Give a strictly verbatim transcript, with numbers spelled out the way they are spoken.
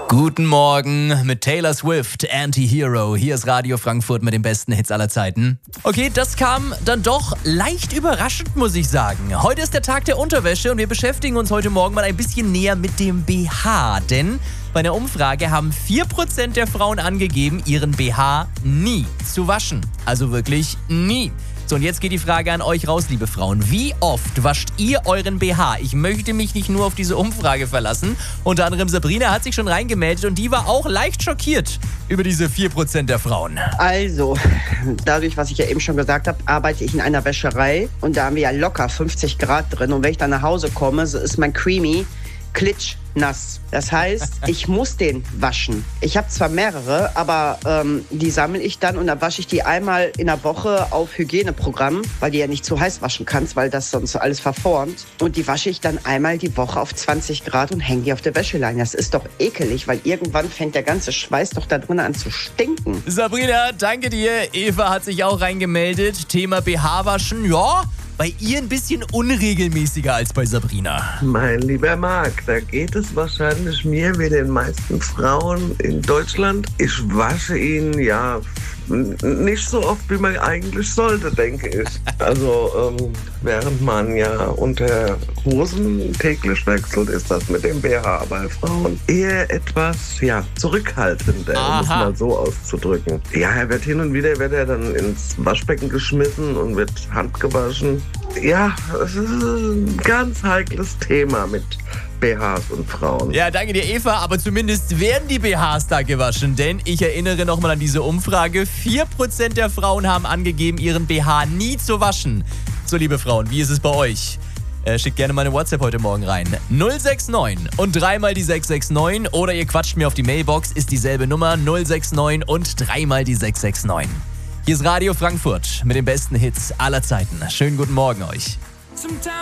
Guten Morgen mit Taylor Swift, Anti-Hero. Hier ist Radio Frankfurt mit den besten Hits aller Zeiten. Okay, das kam dann doch leicht überraschend, muss ich sagen. Heute ist der Tag der Unterwäsche und wir beschäftigen uns heute Morgen mal ein bisschen näher mit dem B H. Denn bei einer Umfrage haben vier Prozent der Frauen angegeben, ihren B H nie zu waschen. Also wirklich nie. So, und jetzt geht die Frage an euch raus, liebe Frauen. Wie oft wascht ihr euren B H? Ich möchte mich nicht nur auf diese Umfrage verlassen. Unter anderem Sabrina hat sich schon reingemeldet und die war auch leicht schockiert über diese vier Prozent der Frauen. Also, dadurch, was ich ja eben schon gesagt habe, arbeite ich in einer Wäscherei und da haben wir ja locker fünfzig Grad drin. Und wenn ich dann nach Hause komme, so ist mein Creamy klitschnass. Das heißt, ich muss den waschen. Ich habe zwar mehrere, aber ähm, die sammle ich dann und dann wasche ich die einmal in der Woche auf Hygieneprogramm, weil die ja nicht zu heiß waschen kannst, weil das sonst alles verformt. Und die wasche ich dann einmal die Woche auf zwanzig Grad und hänge die auf der Wäscheleine. Das ist doch ekelig, weil irgendwann fängt der ganze Schweiß doch da drin an zu stinken. Sabrina, danke dir. Eva hat sich auch reingemeldet. Thema B H waschen, ja, bei ihr ein bisschen unregelmäßiger als bei Sabrina. Mein lieber Marc, da geht es wahrscheinlich mir wie den meisten Frauen in Deutschland. Ich wasche ihn ja nicht so oft, wie man eigentlich sollte, denke ich. Also ähm, während man ja unter Hosen täglich wechselt, ist das mit dem B H bei Frauen eher etwas ja, zurückhaltender, um es mal so auszudrücken. Ja, er wird hin und wieder wird er dann ins Waschbecken geschmissen und wird handgewaschen. Ja, es ist ein ganz heikles Thema mit B Hs und Frauen. Ja, danke dir, Eva, aber zumindest werden die B Hs da gewaschen, denn ich erinnere nochmal an diese Umfrage. vier Prozent der Frauen haben angegeben, ihren B H nie zu waschen. So, liebe Frauen, wie ist es bei euch? Äh, schickt gerne meine WhatsApp heute Morgen rein. null sechs neun und dreimal die sechs sechs neun oder ihr quatscht mir auf die Mailbox, ist dieselbe Nummer, null sechs neun und dreimal die sechs sechs neun. Hier ist Radio Frankfurt mit den besten Hits aller Zeiten. Schönen guten Morgen euch.